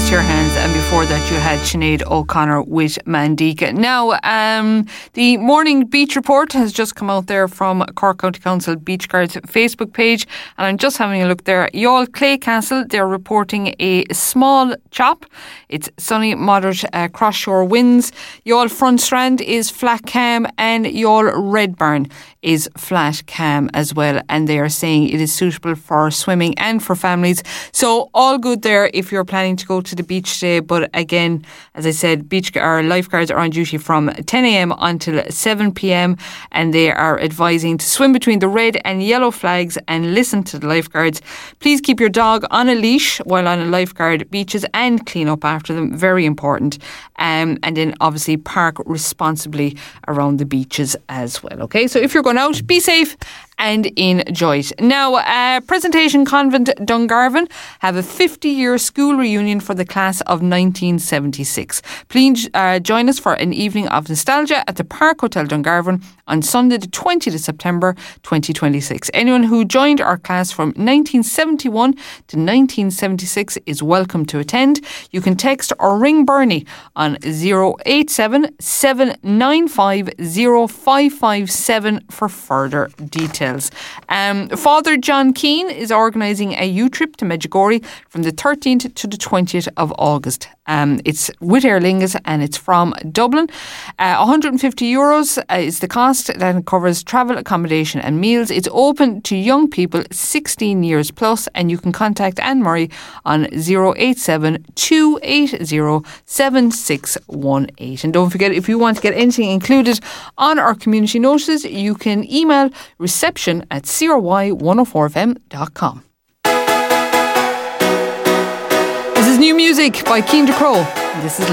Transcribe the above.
into your hands, and before that you had Sinead O'Connor with Mandika. Now, the morning beach report has just come out there from Cork County Council Beach Guards Facebook page, and I'm just having a look there. Youghal Claycastle, they're reporting a small chop. It's sunny, moderate cross-shore winds. Youghal Front Strand is flat calm, and Youghal Red Barn is flat calm as well, and they are saying it is suitable for swimming and for families. So all good there if you're planning to go to the beach today. But again, as I said, lifeguards are on duty from 10 a.m. until 7 p.m. and they are advising to swim between the red and yellow flags and listen to the lifeguards. Please keep your dog on a leash while on a lifeguard beaches and clean up after them. Very important. And then obviously park responsibly around the beaches as well. Okay, so if you're going out, be safe and enjoy it. Now, Presentation Convent Dungarvan have a 50-year school reunion for the class of 1976. Please join us for an evening of nostalgia at the Park Hotel Dungarvan on Sunday the 20th of September 2026. Anyone who joined our class from 1971 to 1976 is welcome to attend. You can text or ring Bernie on 087 795 0557 for further details. Father John Keane is organising a youth trip to Medjugorje from the 13th to the 20th of August. It's with Aer Lingus and it's from Dublin. €150 is the cost. That covers travel, accommodation and meals. It's open to young people 16 years plus, and you can contact Anne Murray on 087 280 7618. And don't forget, if you want to get anything included on our community notices, you can email reception@CRY104fm.com. This is new music by Keen to Crow. This is